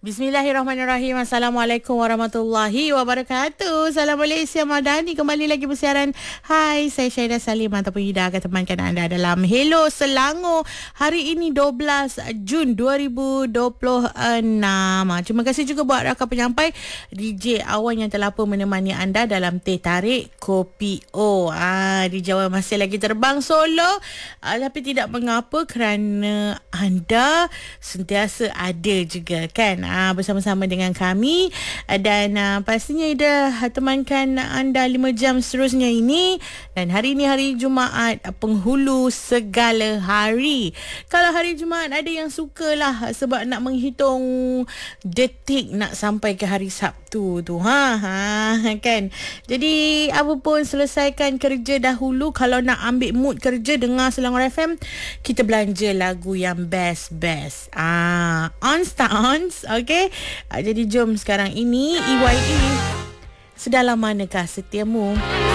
Bismillahirrahmanirrahim. Assalamualaikum warahmatullahi wabarakatuh. Salam Malaysia Madani. Kembali lagi bersiaran. Hai, saya Syahidah Salim ataupun Ida akan temankan anda dalam Hello Selangor. Hari ini 12 Jun 2026. Terima kasih juga buat rakan penyampai DJ Awan yang telah pun menemani anda dalam Teh Tarik Kopi O. Di Jawa masih lagi terbang solo. Tapi tidak mengapa kerana anda sentiasa ada juga kan bersama-sama dengan kami dan pastinya Ida temankan anda 5 jam seterusnya ini. Dan hari ini hari Jumaat, penghulu segala hari. Kalau hari Jumaat ada yang sukalah sebab nak menghitung detik nak sampai ke hari Sabtu tu kan. Jadi apa pun selesaikan kerja dahulu. Kalau nak ambil mood kerja dengar Selangor FM, kita belanja lagu yang best ons. Okay. Jadi jom sekarang ini EYE. Sedalam manakah setiamu?